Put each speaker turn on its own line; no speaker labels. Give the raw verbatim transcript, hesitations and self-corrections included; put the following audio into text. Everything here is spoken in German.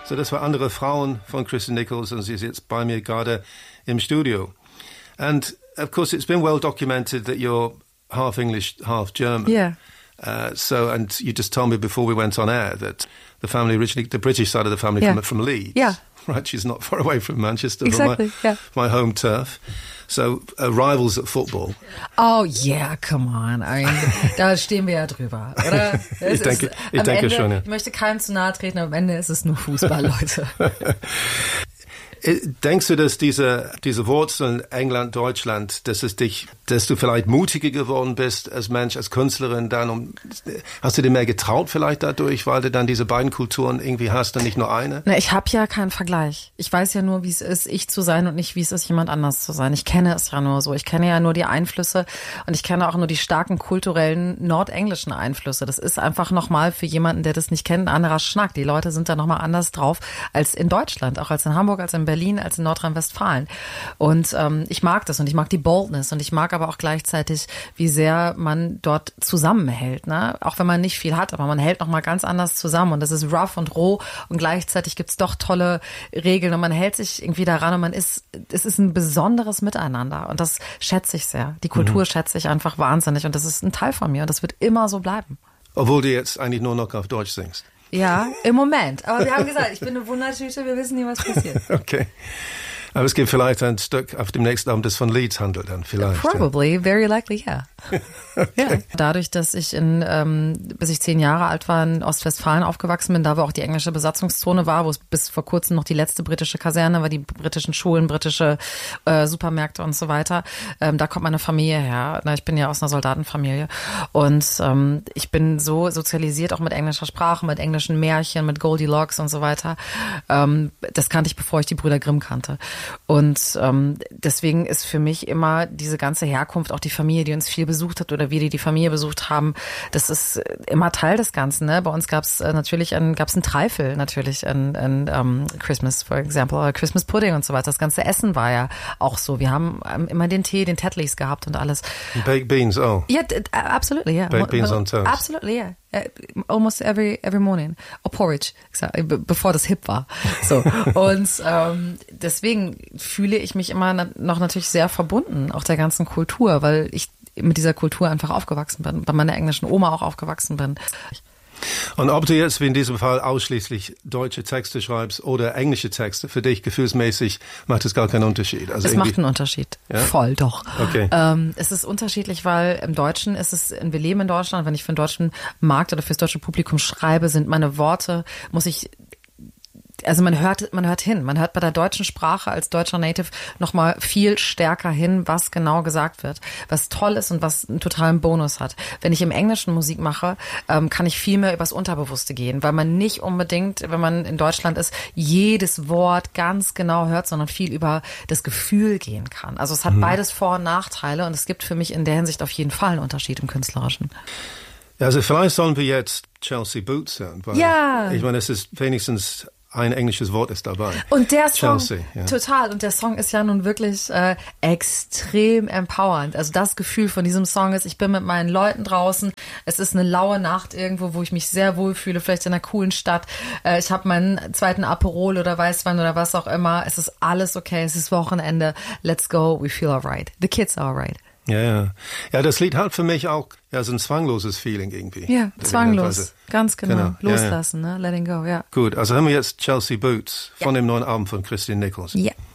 So, das war Andere Frauen von Christy Nichols und sie ist jetzt bei mir gerade im Studio. And of course it's been well documented that you're half English, half German.
Yeah.
Uh, so, and you just told me before we went on air that the family originally, the British side of the family
yeah.
from, from Leeds.
Yeah.
Right, she's not far away from Manchester,
exactly,
from my,
yeah.
my home turf. So, uh, rivals at football.
Oh yeah, come on. I mean, da stehen wir ja drüber, oder?
ich denke, ich denke
Ende,
schon, ja.
Ich möchte keinem zu nahe treten, aber am Ende ist es nur Fußball, Leute.
Denkst du, dass diese, diese Wurzeln England, Deutschland, dass es dich, dass du vielleicht mutiger geworden bist als Mensch, als Künstlerin dann, um, hast du dir mehr getraut vielleicht dadurch, weil du dann diese beiden Kulturen irgendwie hast und nicht nur eine?
Na, ich habe ja keinen Vergleich. Ich weiß ja nur, wie es ist, ich zu sein und nicht, wie es ist, jemand anders zu sein. Ich kenne es ja nur so. Ich kenne ja nur die Einflüsse und ich kenne auch nur die starken kulturellen nordenglischen Einflüsse. Das ist einfach nochmal für jemanden, der das nicht kennt, ein anderer Schnack. Die Leute sind da nochmal anders drauf als in Deutschland, auch als in Hamburg, als in Berlin. Berlin als in Nordrhein-Westfalen. Und ähm, ich mag das und ich mag die Boldness und ich mag aber auch gleichzeitig, wie sehr man dort zusammenhält. Ne? Auch wenn man nicht viel hat, aber man hält nochmal ganz anders zusammen und das ist rough und roh und gleichzeitig gibt's doch tolle Regeln und man hält sich irgendwie daran und man ist, es ist ein besonderes Miteinander und das schätze ich sehr. Die Kultur mhm. schätze ich einfach wahnsinnig und das ist ein Teil von mir und das wird immer so bleiben.
Obwohl du jetzt eigentlich nur noch auf Deutsch singst.
Ja, im Moment. Aber wir haben gesagt, ich bin eine Wundertüte, wir wissen nie, was passiert.
Okay. Aber es gibt vielleicht ein Stück auf dem nächsten Abend, das von Leeds handelt dann vielleicht.
Probably, ja. Very likely, yeah. Okay. Ja. Dadurch, dass ich in, ähm, bis ich zehn Jahre alt war, in Ostwestfalen aufgewachsen bin, da wo auch die englische Besatzungszone war, wo es bis vor kurzem noch die letzte britische Kaserne war, die britischen Schulen, britische äh, Supermärkte und so weiter. Ähm, da kommt meine Familie her. Na, ich bin ja aus einer Soldatenfamilie und ähm, ich bin so sozialisiert, auch mit englischer Sprache, mit englischen Märchen, mit Goldilocks und so weiter. Ähm, das kannte ich, bevor ich die Brüder Grimm kannte. Und ähm, deswegen ist für mich immer diese ganze Herkunft, auch die Familie, die uns viel besucht hat oder wir, die die Familie besucht haben, das ist immer Teil des Ganzen. Ne? Bei uns gab es äh, natürlich ein, gab's ein Treifel, natürlich ein, ein um, Christmas, for example, oder Christmas Pudding und so weiter. Das ganze Essen war ja auch so. Wir haben ähm, immer den Tee, den Tetleys gehabt und alles.
Baked beans, oh.
Yeah, absolutely, yeah.
Baked beans on toast.
Absolutely, yeah. Almost every every morning. Or porridge, bevor das hip war. So. Und ähm, deswegen fühle ich mich immer noch natürlich sehr verbunden, auch der ganzen Kultur, weil ich mit dieser Kultur einfach aufgewachsen bin, bei meiner englischen Oma auch aufgewachsen bin.
Und ob du jetzt wie in diesem Fall ausschließlich deutsche Texte schreibst oder englische Texte, für dich gefühlsmäßig macht es gar keinen Unterschied. Also
es macht einen Unterschied. Ja? Voll, doch.
Okay.
Ähm, es ist unterschiedlich, weil im Deutschen ist es, wir leben in Deutschland, wenn ich für den deutschen Markt oder fürs deutsche Publikum schreibe, sind meine Worte, muss ich Also man hört, man hört hin. Man hört bei der deutschen Sprache als deutscher Native nochmal viel stärker hin, was genau gesagt wird. Was toll ist und was einen totalen Bonus hat. Wenn ich im Englischen Musik mache, ähm, kann ich viel mehr übers Unterbewusste gehen, weil man nicht unbedingt, wenn man in Deutschland ist, jedes Wort ganz genau hört, sondern viel über das Gefühl gehen kann. Also es hat mhm. beides Vor- und Nachteile und es gibt für mich in der Hinsicht auf jeden Fall einen Unterschied im Künstlerischen.
Ja, also vielleicht sollen wir jetzt Chelsea Boots hören. Weil
ja.
Ich meine, es ist wenigstens ein englisches Wort ist dabei.
Und der Song,
Chelsea, ja.
total. Und der Song ist ja nun wirklich äh, extrem empowernd. Also das Gefühl von diesem Song ist, ich bin mit meinen Leuten draußen. Es ist eine laue Nacht irgendwo, wo ich mich sehr wohl fühle, vielleicht in einer coolen Stadt. Äh, ich habe meinen zweiten Aperol oder Weißwein oder was auch immer. Es ist alles okay. Es ist Wochenende. Let's go. We feel alright. The kids are alright.
Ja, ja. Ja, das Lied hat für mich auch ja so ein zwangloses Feeling irgendwie.
Ja, zwanglos. Ganz genau. genau. Loslassen,
ja, ja.
ne? Letting go, ja.
Gut, also haben wir jetzt Chelsea Boots von ja. dem neuen Album von Christy Nichols.
Ja.